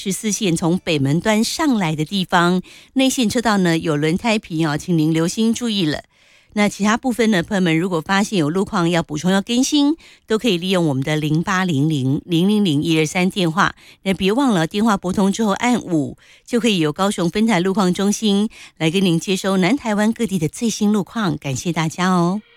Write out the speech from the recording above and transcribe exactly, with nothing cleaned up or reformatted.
十四线从北门端上来的地方，内线车道呢有轮胎皮哦，请您留心注意了。那其他部分呢，朋友们如果发现有路况要补充要更新，都可以利用我们的零八零零零零零一二三电话。那别忘了电话拨通之后按五，就可以由高雄分台路况中心来跟您接收南台湾各地的最新路况。感谢大家哦。